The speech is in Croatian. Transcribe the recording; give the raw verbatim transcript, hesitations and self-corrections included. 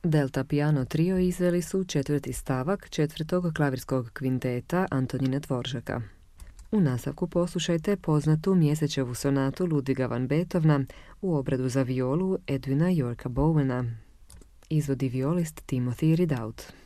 Delta Piano Trio izveli su četvrti stavak četvrtog klavirskog kvinteta Antonina Dvoržaka. U nastavku poslušajte poznatu Mjesečevu sonatu Ludviga van Beethovna u obradu za violu Edwina Yorka Bowena. Izvodi violist Timothy Ridout.